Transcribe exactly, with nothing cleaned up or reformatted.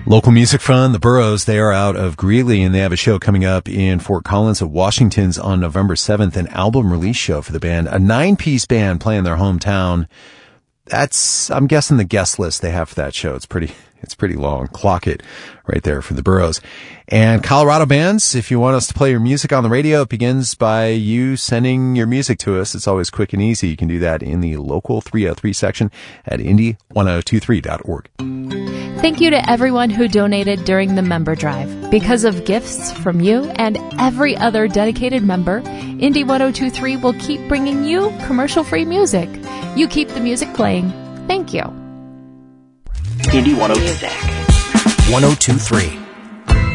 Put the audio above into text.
Local music fun, the Burros, they are out of Greeley, and they have a show coming up in Fort Collins at Washington's on November seventh, an album release show for the band. A nine-piece band playing their hometown. That's, I'm guessing, the guest list they have for that show. It's pretty, it's pretty long. Clock it right there for the Burros. And Colorado bands, if you want us to play your music on the radio, it begins by you sending your music to us. It's always quick and easy. You can do that in the local three oh three section at indy ten twenty-three dot org. Thank you to everyone who donated during the member drive. Because of gifts from you and every other dedicated member, Indy ten twenty-three will keep bringing you commercial-free music. You keep the music playing. Thank you. Indy ten twenty-three.